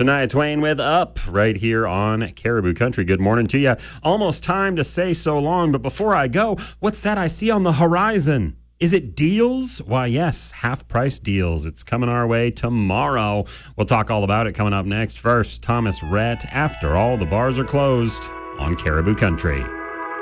Shania Twain with Up right here on Caribou Country. Good morning to you. Almost time to say so long, but before I go, what's that I see on the horizon? Is it deals? Why, yes, half-price deals. It's coming our way tomorrow. We'll talk all about it coming up next. First, Thomas Rhett, After All the Bars Are Closed on Caribou Country.